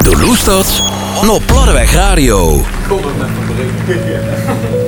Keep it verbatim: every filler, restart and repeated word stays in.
Du luistert naar Platteweg Radio. Kom er met een bericht.